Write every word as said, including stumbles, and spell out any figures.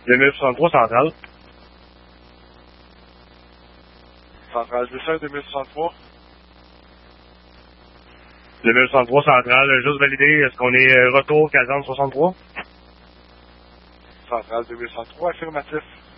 deux mille soixante-trois centrale. Centrale deux cents, deux mille soixante-trois. deux mille soixante-trois centrale, juste validé, est-ce qu'on est euh, retour caserne soixante-trois? Centrale deux mille soixante-trois, affirmatif.